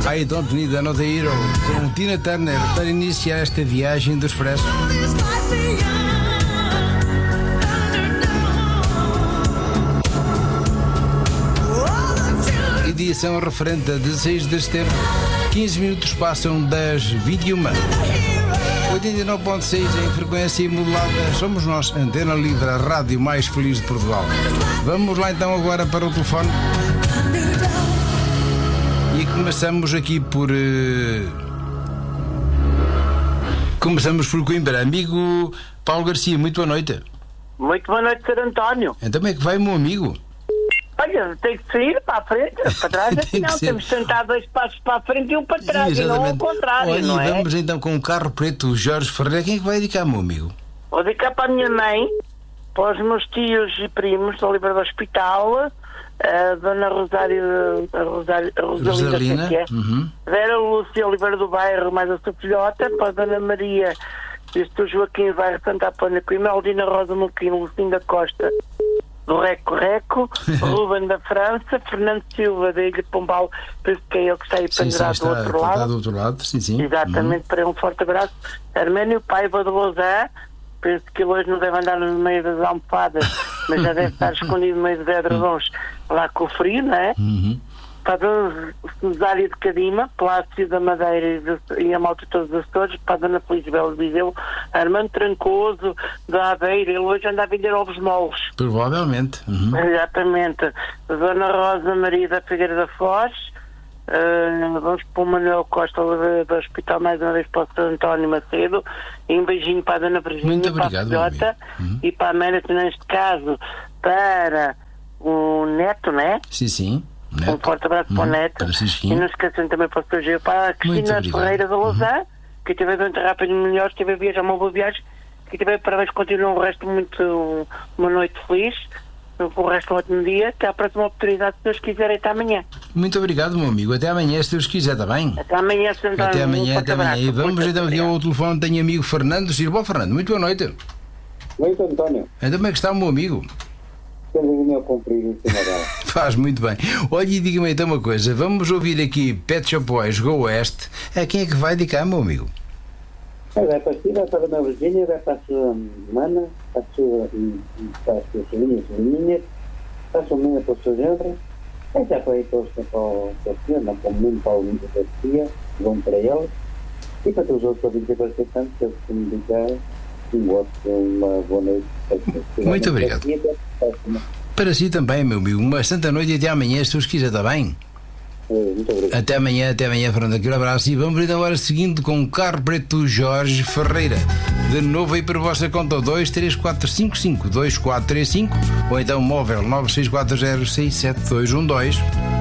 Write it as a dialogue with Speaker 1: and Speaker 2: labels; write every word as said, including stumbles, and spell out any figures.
Speaker 1: I Don't Need Another Hero, com Tina Turner, para iniciar esta viagem do Expresso. Edição referente a dezesseis de setembro. quinze minutos passam das vinte e uma. oitenta e nove ponto seis em frequência modulada. Somos nós, Antena Livre, a rádio mais feliz de Portugal. Vamos lá então agora para o telefone. E começamos aqui por... Uh... Começamos por Coimbra. Amigo Paulo Garcia, muito boa noite.
Speaker 2: Muito boa noite, senhor António.
Speaker 1: Então como é que vai, meu amigo?
Speaker 2: Olha, tem que sair para a frente, para trás, assim não. Temos de sentar dois passos para a frente e um para trás. Sim, e não ao contrário.
Speaker 1: Olha,
Speaker 2: não
Speaker 1: e
Speaker 2: é?
Speaker 1: Vamos então com o carro preto, o Jorge Ferreira. Quem é que vai dedicar, meu amigo?
Speaker 2: Vou dedicar para a minha mãe, para os meus tios e primos da Oliveira do Hospital, a Dona Rosário, a Rosário, a Rosalina,
Speaker 1: Rosalina,
Speaker 2: que é,
Speaker 1: uhum.
Speaker 2: Vera Lúcia Oliveira do Bairro, mais a sua filhota, para a Dona Maria, este Joaquim Bairro Santa Apônia, Coimbra, Aldina Rosa Moquino, Lucinda Costa, do Reco Reco, Ruben da França, Fernando Silva da Ilha de Pombal, penso que é ele que está aí pendurado do outro lado.
Speaker 1: Está do outro lado, sim, sim.
Speaker 2: Exatamente,
Speaker 1: uhum.
Speaker 2: para um forte abraço. Arménio Paiva de Lousã, penso que ele hoje não deve andar no meio das almofadas, mas já deve estar escondido no meio dos edredons, lá com o frio, não é?
Speaker 1: Uhum.
Speaker 2: Para a Dona Cesária de Cadima, Plácio da Madeira e, de, e a malta de todos os Açores, para a Dona Feliz Belo de Viseu, Armando Trancoso da Aveira, ele hoje anda a vender ovos moles.
Speaker 1: Provavelmente. Uhum.
Speaker 2: Exatamente. A Dona Rosa Maria da Figueira da Foz, uh, vamos para o Manuel Costa do, do Hospital, mais uma vez para o Santo António Macedo, e um beijinho para a Dona Virgínia,
Speaker 1: muito
Speaker 2: para
Speaker 1: obrigado,
Speaker 2: a filhota,
Speaker 1: uhum.
Speaker 2: e para a Mérita, neste caso, para o Neto, né?
Speaker 1: Sim, sim. Neto.
Speaker 2: Um forte abraço
Speaker 1: uhum.
Speaker 2: para o Neto.
Speaker 1: Para
Speaker 2: e não esquecem também para o seu Gil, para a Cristina Ferreira da Lousã, uhum. que teve a enterrar melhor, teve a viajar uma boa viagem, que teve parabéns, continuam o resto muito, uma noite feliz, com o resto um ótimo dia, até à próxima oportunidade, se Deus quiser, até amanhã.
Speaker 1: Muito obrigado, meu amigo, até amanhã, se Deus quiser, está bem?
Speaker 2: Até amanhã, se António.
Speaker 1: Até amanhã, até amanhã. E vamos então aqui ao telefone, tenho amigo Fernando Silva. Fernando, muito boa noite.
Speaker 3: Muito, António.
Speaker 1: Então como é que está o meu amigo? Faz muito bem. Olha, e diga-me então uma coisa. Vamos ouvir aqui Pet Shop Boys Go West. A quem é que vai dedicar, meu amigo?
Speaker 3: Vai para ti, vai para a Dona Virgínia, vai para a sua mana, para a sua, para as suas sobrinhas e sobrinhas, para a sua mãe, para o seu genro. É já para ir para o senhor, não para o mundo, para o mundo da tia, vão para eles. E para todos os outros ouvintes participantes, que eles se dedicar. Uma boa noite.
Speaker 1: Muito obrigado. Para si também, meu amigo. Uma santa noite e até amanhã, se Deus quiser, está bem?
Speaker 3: Muito obrigado.
Speaker 1: Até amanhã, até amanhã, Fernando. Aqui um abraço. E vamos então agora seguindo com o carro preto Jorge Ferreira. De novo aí para a vossa conta, dois três quatro cinco cinco dois quatro três cinco ou então móvel nove seis quatro zero seis sete dois um dois.